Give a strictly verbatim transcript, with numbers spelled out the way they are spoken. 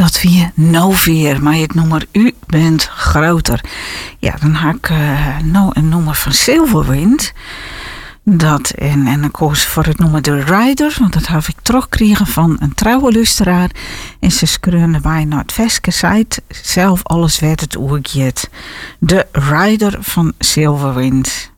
dat wie nou weer, maar het nummer U bent groter. Ja, dan heb ik uh, nou een nummer van Silverwind. Dat en, en dan koos voor het nummer The Rider, want dat heb ik teruggekregen van een trouwe luisteraar. En ze schreeuwden bij naar het Veske site. Zelf alles werd het oergiet. The Rider van Silverwind.